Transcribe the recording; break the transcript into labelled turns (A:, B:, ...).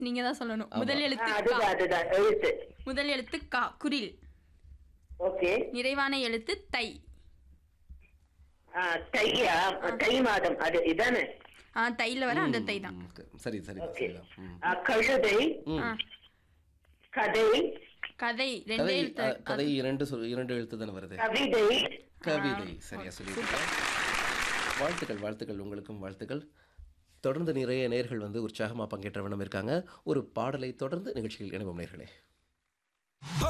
A: நீங்க தான் சொல்லணும்.
B: ஆமா.
A: முதல் எழுத்து கா.
C: அதுதான் அதுதான் எழுத்து.
A: முதல் எழுத்து கா, குரில்.
C: ஓகே.
A: நிறைவான எழுத்து தை.
C: தையா? தை மாதம் அது இதானே?
A: தைல வர அந்த தை தான்.
B: சரி சரி
C: ஓகே.
B: சரிதான். ம்.
C: கழுதை,
A: ஆ,
C: கதை,
A: கதை ரெண்டே
B: கதை
A: எழுத்து.
B: கதை இரண்டு எழுத்து தானே வருது.
C: கவிதை.
B: கவிதை சரியா சொல்லியிருக்கீங்க. வாழ்த்துக்கள் வாழ்த்துக்கள், உங்களுக்கும் வாழ்த்துக்கள். தொடர்ந்து நிறைய நேர்கள் வந்து உற்சாகமாக பங்கேற்ற வண்ணம் இருக்காங்க. ஒரு பாடலை தொடர்ந்து நிகழ்ச்சியில் இணைவோம் நேர்களே.